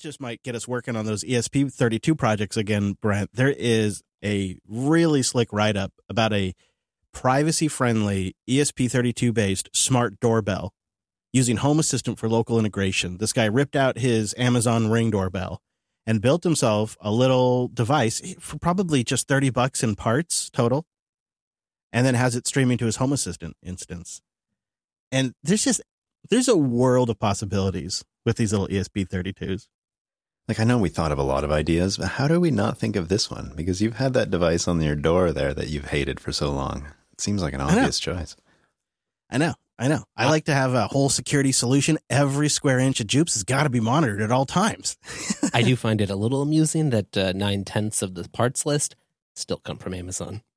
just might get us working on those ESP32 projects again, Brent. There is a really slick write-up about a privacy-friendly ESP32-based smart doorbell using Home Assistant for local integration. This guy ripped out his Amazon Ring doorbell and built himself a little device for probably just $30 in parts total, and then has it streaming to his Home Assistant instance. And there's a world of possibilities with these little ESP32s. Like, I know we thought of a lot of ideas, but how do we not think of this one? Because you've had that device on your door there that you've hated for so long. It seems like an obvious choice. I know. I like to have a whole security solution. Every square inch of Jupes has got to be monitored at all times. I do find it a little amusing that 9/10 of the parts list still come from Amazon.